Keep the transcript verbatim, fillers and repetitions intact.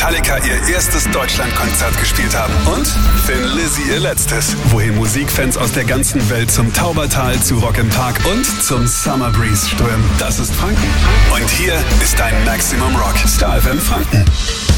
Metallica ihr erstes Deutschlandkonzert gespielt haben. Und Thin Lizzy ihr letztes. Wohin Musikfans aus der ganzen Welt zum Taubertal, zu Rock im Park und zum Summer Breeze strömen. Das ist Franken. Und hier ist dein Maximum Rock. Star F M Franken.